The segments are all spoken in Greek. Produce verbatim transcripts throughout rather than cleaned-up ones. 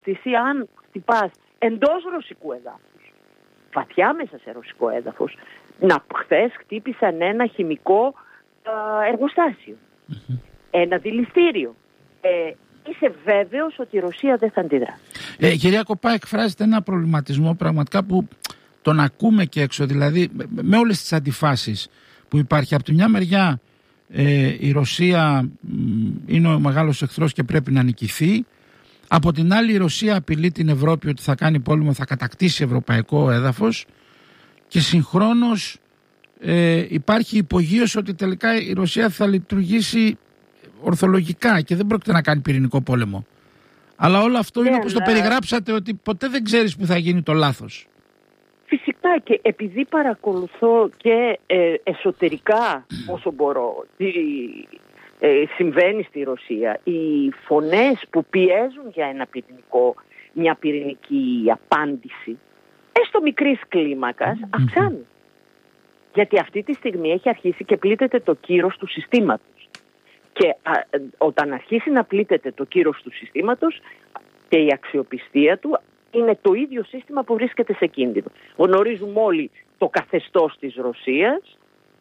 αίσθηση, αν χτυπάς εντός ρωσικού εδάφους, βαθιά μέσα σε ρωσικό έδαφος, να χθες χτύπησαν ένα χημικό ε, εργοστάσιο, mm-hmm. ένα δηληστήριο. Ε, είσαι βέβαιος ότι η Ρωσία δεν θα αντιδράσει. Ε, κυρία Κοπά, εκφράζεται ένα προβληματισμό πραγματικά που τον ακούμε και έξω, δηλαδή με όλες τις αντιφάσεις που υπάρχει. Από τη μια μεριά ε, η Ρωσία είναι ο μεγάλος εχθρός και πρέπει να νικηθεί. Από την άλλη η Ρωσία απειλεί την Ευρώπη ότι θα κάνει πόλεμο, θα κατακτήσει ευρωπαϊκό έδαφος, και συγχρόνως ε, υπάρχει υπογείωση ότι τελικά η Ρωσία θα λειτουργήσει ορθολογικά και δεν πρόκειται να κάνει πυρηνικό πόλεμο. Αλλά όλο αυτό είναι, yeah, όπως το περιγράψατε, ότι ποτέ δεν ξέρεις που θα γίνει το λάθος. Φυσικά, και επειδή παρακολουθώ και ε, εσωτερικά όσο μπορώ τι ε, συμβαίνει στη Ρωσία, οι φωνές που πιέζουν για ένα πυρηνικό, μια πυρηνική απάντηση, έστω μικρής κλίμακας, αυξάνουν. Γιατί αυτή τη στιγμή έχει αρχίσει και πλήττεται το κύρος του συστήματος. Και α, όταν αρχίσει να πλήττεται το κύρος του συστήματος και η αξιοπιστία του, είναι το ίδιο σύστημα που βρίσκεται σε κίνδυνο. Γνωρίζουμε όλοι το καθεστώς της Ρωσίας,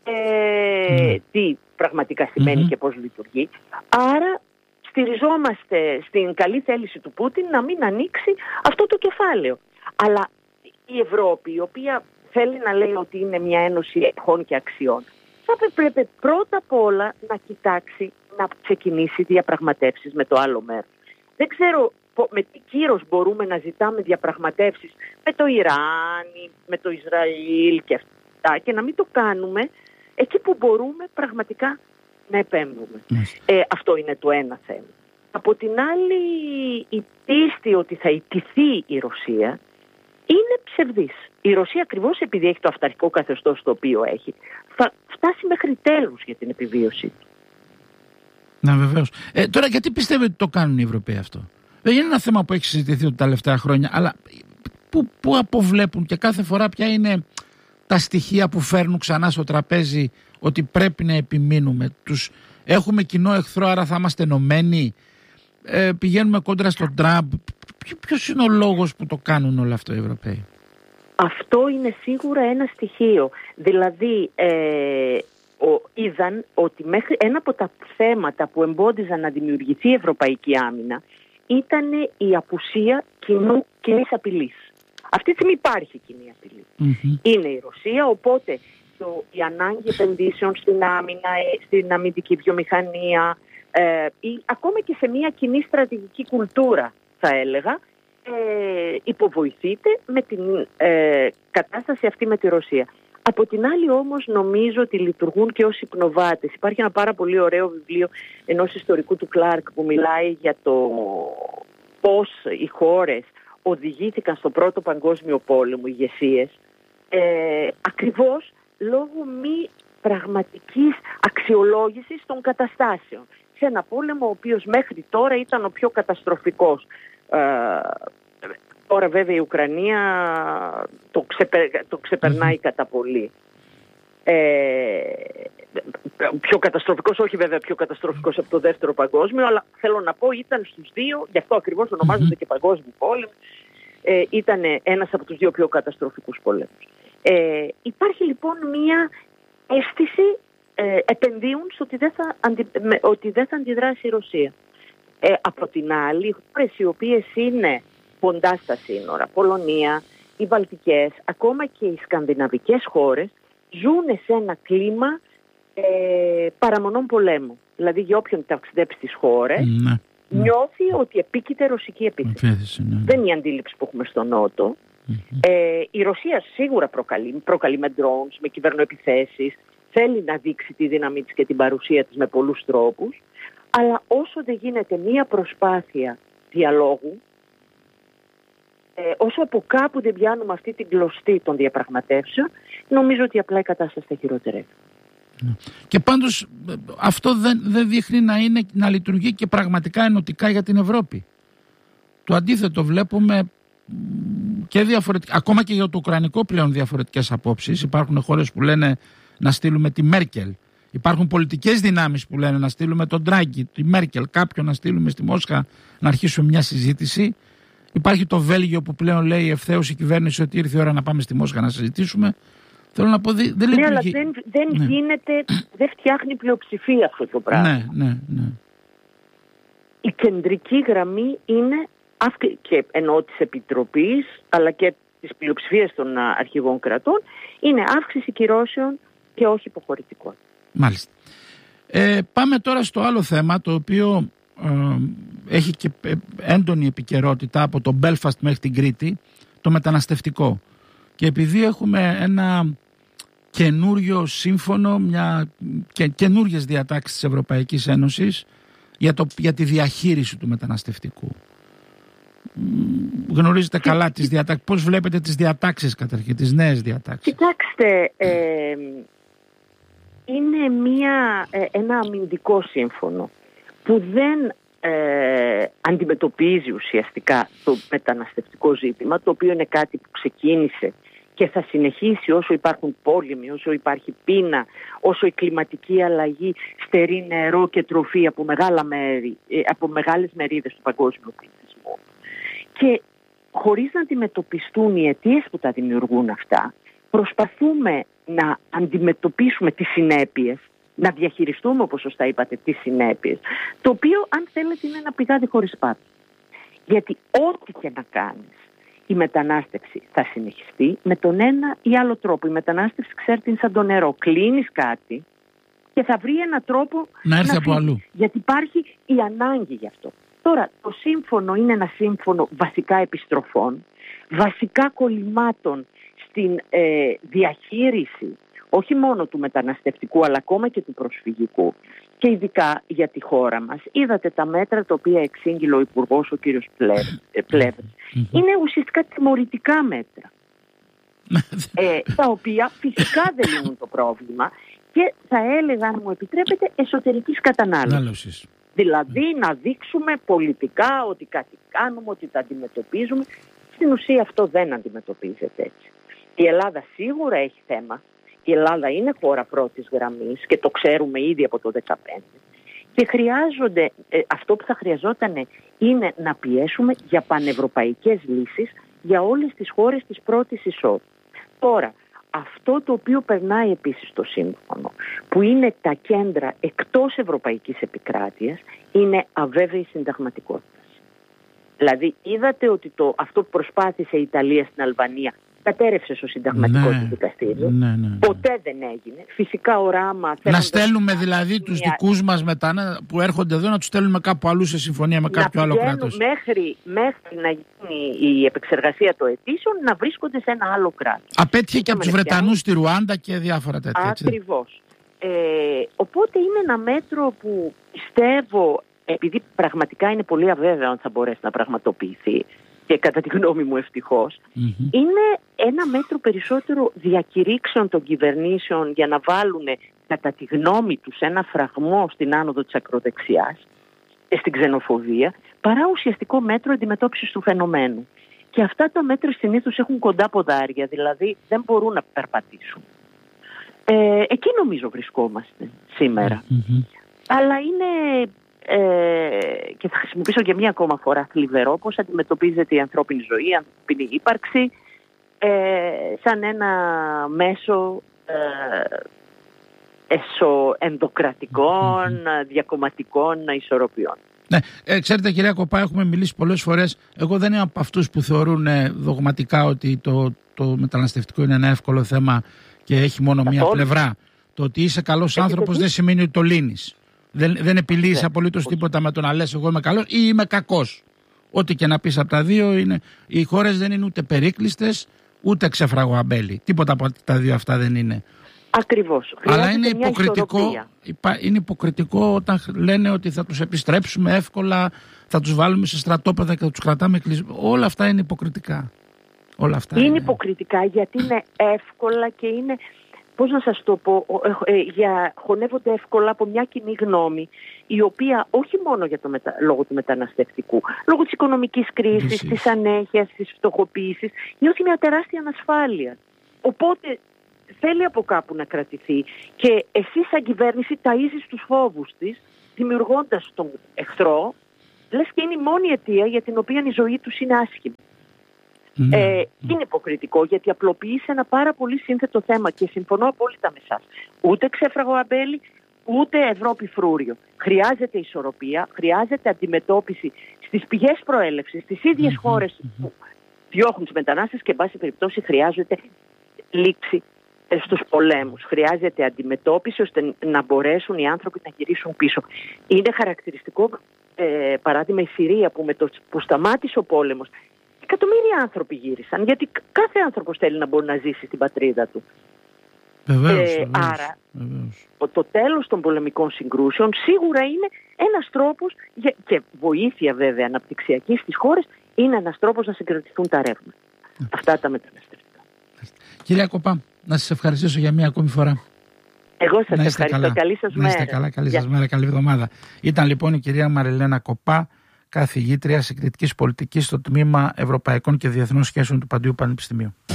ε, mm. τι πραγματικά σημαίνει mm-hmm. και πώς λειτουργεί. Άρα στηριζόμαστε στην καλή θέληση του Πούτιν να μην ανοίξει αυτό το κεφάλαιο. Αλλά η Ευρώπη, η οποία θέλει να λέει ότι είναι μια ένωση αρχών και αξιών, θα πρέπει πρώτα απ' όλα να κοιτάξει να ξεκινήσει διαπραγματεύσεις με το άλλο μέρος. Δεν ξέρω με τι κύρος μπορούμε να ζητάμε διαπραγματεύσεις με το Ιράν, με το Ισραήλ και αυτά, και να μην το κάνουμε εκεί που μπορούμε πραγματικά να επέμβουμε. Mm. Ε, αυτό είναι το ένα θέμα. Από την άλλη, η πίστη ότι θα ιτηθεί η Ρωσία είναι ψευδής. Η Ρωσία, ακριβώς επειδή έχει το αυταρχικό καθεστώς το οποίο έχει, θα φτάσει μέχρι τέλους για την επιβίωσή του. Να, βεβαίως. Ε, τώρα, γιατί πιστεύετε ότι το κάνουν οι Ευρωπαίοι αυτό? Δεν είναι ένα θέμα που έχει συζητηθεί τα τελευταία χρόνια, αλλά που, που αποβλέπουν και κάθε φορά ποια είναι τα στοιχεία που φέρνουν ξανά στο τραπέζι ότι πρέπει να επιμείνουμε? Τους έχουμε κοινό εχθρό, άρα θα είμαστε ενωμένοι? Ε, πηγαίνουμε κόντρα στον Τραμπ. Ποιος είναι ο λόγος που το κάνουν όλο αυτό οι Ευρωπαίοι? Αυτό είναι σίγουρα ένα στοιχείο. Δηλαδή, ε, ο, είδαν ότι μέχρι ένα από τα θέματα που εμπόδιζαν να δημιουργηθεί η ευρωπαϊκή άμυνα ήταν η απουσία κοινού, κοινής απειλής. Αυτή τη στιγμή υπάρχει κοινή απειλή. Mm-hmm. Είναι η Ρωσία, οπότε το, η ανάγκη επενδύσεων στην άμυνα, στην αμυντική βιομηχανία, ε, ή, ακόμα και σε μια κοινή στρατηγική κουλτούρα, θα έλεγα, ε, υποβοηθείται με την ε, κατάσταση αυτή με τη Ρωσία. Από την άλλη όμως νομίζω ότι λειτουργούν και ως υπνοβάτες. Υπάρχει ένα πάρα πολύ ωραίο βιβλίο ενός ιστορικού του Κλάρκ που μιλάει για το πώς οι χώρες οδηγήθηκαν στο Πρώτο Παγκόσμιο Πόλεμο, ηγεσίες, ε, ακριβώς λόγω μη πραγματικής αξιολόγησης των καταστάσεων. Σε ένα πόλεμο ο οποίος μέχρι τώρα ήταν ο πιο καταστροφικός. Ε, Τώρα βέβαια η Ουκρανία το, ξεπε, το ξεπερνάει mm-hmm. κατά πολύ. Ε, πιο καταστροφικός, όχι βέβαια πιο καταστροφικός από το Δεύτερο Παγκόσμιο, αλλά θέλω να πω ήταν στους δύο, γι' αυτό ακριβώς ονομάζονται mm-hmm. και Παγκόσμιο Πόλεμο, ε, ήταν ένας από τους δύο πιο καταστροφικούς πολέμους. Ε, υπάρχει λοιπόν μία αίσθηση, ε, επενδύουν στο ότι δεν θα, αντι, με, ότι δεν θα αντιδράσει η Ρωσία. Ε, από την άλλη, οι χώρες οι οποίες είναι κοντά στα σύνορα, Πολωνία, οι Βαλτικές, ακόμα και οι σκανδιναβικές χώρες, ζουν σε ένα κλίμα ε, παραμονών πολέμου. Δηλαδή για όποιον ταξιδέψει στις χώρες, ναι, νιώθει ναι. ότι επίκειται ρωσική επίθεση. Επίθεση, ναι. Δεν είναι η αντίληψη που έχουμε στο Νότο. Mm-hmm. Ε, η Ρωσία σίγουρα προκαλεί, προκαλεί με drones, με κυβερνοεπιθέσεις, θέλει να δείξει τη δύναμή της και την παρουσία της με πολλούς τρόπους, αλλά όσο δεν γίνεται μία προσπάθεια διαλόγου, Ε, όσο από κάπου δεν πιάνουμε αυτή την κλωστή των διαπραγματεύσεων, νομίζω ότι απλά η κατάσταση θα χειροτερεύει. Και πάντως αυτό δεν, δεν δείχνει να, είναι, να λειτουργεί και πραγματικά ενωτικά για την Ευρώπη. Το αντίθετο βλέπουμε και διαφορετικά, ακόμα και για το ουκρανικό πλέον διαφορετικές απόψεις. Υπάρχουν χώρες που λένε να στείλουμε τη Μέρκελ. Υπάρχουν πολιτικές δυνάμεις που λένε να στείλουμε τον Ντράγκη, τη Μέρκελ, κάποιον να στείλουμε στη Μόσχα να αρχίσουμε μια συζήτηση. Υπάρχει το Βέλγιο που πλέον λέει ευθέως η κυβέρνηση ότι ήρθε η ώρα να πάμε στη Μόσχα να συζητήσουμε. Θέλω να πω, δεν ναι, λειτουργεί. αλλά δεν, δεν ναι. γίνεται, δεν φτιάχνει πλειοψηφία αυτό το πράγμα. Ναι, ναι, ναι. Η κεντρική γραμμή είναι, και εννοώ της Επιτροπής, αλλά και της πλειοψηφίας των αρχηγών κρατών, είναι αύξηση κυρώσεων και όχι υποχωρητικών. Μάλιστα. Ε, πάμε τώρα στο άλλο θέμα, το οποίο ε, έχει και έντονη επικαιρότητα από το Μπέλφαστ μέχρι την Κρήτη, το μεταναστευτικό. Και επειδή έχουμε ένα καινούριο σύμφωνο, μια, και, καινούριες διατάξεις της Ευρωπαϊκής Ένωσης για, το, για τη διαχείριση του μεταναστευτικού. Γνωρίζετε καλά τις διατάξεις. Πώς βλέπετε τις διατάξεις καταρχήν, τις νέες διατάξεις? Κοιτάξτε, ε, είναι μια, ε, ένα αμυντικό σύμφωνο που δεν ε, αντιμετωπίζει ουσιαστικά το μεταναστευτικό ζήτημα, το οποίο είναι κάτι που ξεκίνησε και θα συνεχίσει όσο υπάρχουν πόλεμοι, όσο υπάρχει πείνα, όσο η κλιματική αλλαγή στερεί νερό και τροφή από, μεγάλα μέρη, από μεγάλες μερίδες του παγκόσμιου πληθυσμού. Και χωρίς να αντιμετωπιστούν οι αιτίες που τα δημιουργούν αυτά, προσπαθούμε να αντιμετωπίσουμε τις συνέπειες, να διαχειριστούμε, όπως σωστά είπατε, τις συνέπειες, το οποίο, αν θέλετε, είναι ένα πηγάδι χωρίς πάτο. Γιατί ό,τι και να κάνεις, η μετανάστευση θα συνεχιστεί με τον ένα ή άλλο τρόπο. Η μετανάστευση, ξέρετε, είναι σαν το νερό. Κλείνεις κάτι και θα βρει έναν τρόπο να έρθει να από αλλού. Γιατί υπάρχει η ανάγκη γι' αυτό. Τώρα, το σύμφωνο είναι ένα σύμφωνο βασικά επιστροφών, βασικά κολλημάτων στην ε, διαχείριση όχι μόνο του μεταναστευτικού αλλά ακόμα και του προσφυγικού και ειδικά για τη χώρα μας. Είδατε τα μέτρα τα οποία εξήγηλε ο Υπουργός, ο κύριος Πλεύρης. Είναι ουσιαστικά τιμωρητικά μέτρα, ε, τα οποία φυσικά δεν λύνουν το πρόβλημα και θα έλεγα, αν μου επιτρέπετε, εσωτερικής κατανάλωσης. Δηλαδή να δείξουμε πολιτικά ότι κάτι κάνουμε, ότι τα αντιμετωπίζουμε. Στην ουσία αυτό δεν αντιμετωπίζεται έτσι. Η Ελλάδα σίγουρα έχει θέμα. Η Ελλάδα είναι χώρα πρώτης γραμμής και το ξέρουμε ήδη από το δύο χιλιάδες δεκαπέντε. Και χρειάζονται, ε, αυτό που θα χρειαζόταν είναι να πιέσουμε για πανευρωπαϊκές λύσεις για όλες τις χώρες της πρώτης εισόδου. Τώρα, αυτό το οποίο περνάει επίσης στο σύμφωνο, που είναι τα κέντρα εκτός ευρωπαϊκής επικράτειας, είναι αβέβαιη συνταγματικότητα. Δηλαδή, είδατε ότι το, αυτό που προσπάθησε η Ιταλία στην Αλβανία κατέρευσε στο συνταγματικό ναι, του δικαστήριο. Ναι, ναι, ναι. Ποτέ δεν έγινε. Φυσικά οράμα... Να στέλνουμε δηλαδή μια... τους δικούς μας μετά που έρχονται εδώ, να τους στέλνουμε κάπου αλλού σε συμφωνία με κάποιο άλλο κράτος. Μέχρι, μέχρι να γίνει η επεξεργασία των αιτήσεων, να βρίσκονται σε ένα άλλο κράτος. Απέτυχε και από τους Βρετανούς στη Ρουάντα και διάφορα τέτοια. Ακριβώς. Ε, οπότε είναι ένα μέτρο που πιστεύω, επειδή πραγματικά είναι πολύ αβέβαιο αν θα μπορέσει να πραγματοποιηθεί, και κατά τη γνώμη μου ευτυχώς, mm-hmm. είναι ένα μέτρο περισσότερο διακηρύξεων των κυβερνήσεων για να βάλουν κατά τη γνώμη τους ένα φραγμό στην άνοδο της ακροδεξιάς και στην ξενοφοβία, παρά ουσιαστικό μέτρο αντιμετώπισης του φαινομένου. Και αυτά τα μέτρα συνήθως έχουν κοντά ποδάρια, δηλαδή δεν μπορούν να περπατήσουν. Ε, εκεί νομίζω βρισκόμαστε σήμερα. Mm-hmm. Αλλά είναι... Ε, και θα χρησιμοποιήσω και μία ακόμα φορά θλιβερό πώς αντιμετωπίζεται η ανθρώπινη ζωή, η ανθρώπινη ύπαρξη ε, σαν ένα μέσο ε, εσωενδοκρατικών, mm-hmm. διακομματικών ισορροπιών. Ναι, ε, ξέρετε κυρία Κοπά, έχουμε μιλήσει πολλές φορές. Εγώ δεν είμαι από αυτούς που θεωρούν ε, δογματικά ότι το, το μεταναστευτικό είναι ένα εύκολο θέμα και έχει μόνο μία πλευρά. Το ότι είσαι καλός άνθρωπος δεν σημαίνει ότι το λύνεις. Δεν, δεν επιλύεις απολύτως τίποτα με το να λες εγώ είμαι καλός ή είμαι κακός. Ό,τι και να πεις από τα δύο είναι. Οι χώρες δεν είναι ούτε περίκλειστες ούτε ξεφραγοαμπέλι. Τίποτα από τα δύο αυτά δεν είναι. Ακριβώς. Αλλά είναι υποκριτικό, είναι υποκριτικό όταν λένε ότι θα τους επιστρέψουμε εύκολα, θα τους βάλουμε σε στρατόπεδα και θα τους κρατάμε κλεισμένους. Όλα αυτά είναι υποκριτικά. Όλα αυτά είναι, είναι υποκριτικά γιατί είναι εύκολα και είναι... Πώς να σας το πω, ε, ε, για, χωνεύονται εύκολα από μια κοινή γνώμη, η οποία όχι μόνο για το μετα, λόγω του μεταναστευτικού, λόγω της οικονομικής κρίσης, Εσύ. της ανέχειας, της φτωχοποίησης, νιώθει μια τεράστια ανασφάλεια. Οπότε θέλει από κάπου να κρατηθεί και εσύ σαν κυβέρνηση ταΐζεις τους φόβους της, δημιουργώντας τον εχθρό λες και είναι η μόνη αιτία για την οποία η ζωή τους είναι άσχημη. Mm. Ε, είναι υποκριτικό, γιατί απλοποιεί ένα πάρα πολύ σύνθετο θέμα και συμφωνώ απόλυτα με εσάς. Ούτε ξέφραγο αμπέλι, ούτε Ευρώπη φρούριο. Χρειάζεται ισορροπία, χρειάζεται αντιμετώπιση στις πηγές προέλευσης, στις ίδιες mm-hmm. χώρες που διώχνουν τους μετανάστες και, εν πάση περιπτώσει, χρειάζεται λήξη στους πολέμους. Χρειάζεται αντιμετώπιση ώστε να μπορέσουν οι άνθρωποι να γυρίσουν πίσω. Είναι χαρακτηριστικό, ε, παράδειγμα, η Συρία που, με το, που σταμάτησε ο πόλεμος. Εκατομμύρια άνθρωποι γύρισαν, γιατί κάθε άνθρωπος θέλει να μπορεί να ζήσει στην πατρίδα του. Βεβαίως, ε, βεβαίως, άρα, βεβαίως. το τέλος των πολεμικών συγκρούσεων σίγουρα είναι ένας τρόπος, και βοήθεια βέβαια αναπτυξιακή στις χώρες, είναι ένας τρόπος να συγκρατηθούν τα ρεύματα. Yeah. Αυτά τα μεταναστευτικά. Κυρία Κοπά, να σας ευχαριστήσω για μία ακόμη φορά. Εγώ σας ευχαριστώ. Καλά. Καλή σας μέρα. Να είστε καλά, καλή σας μέρα, καλή εβδομάδα. Ήταν λοιπόν η κυρία Μαριλένα Κοπά, καθηγήτρια συγκριτικής πολιτικής στο τμήμα Ευρωπαϊκών και Διεθνών Σχέσεων του Παντίου Πανεπιστημίου.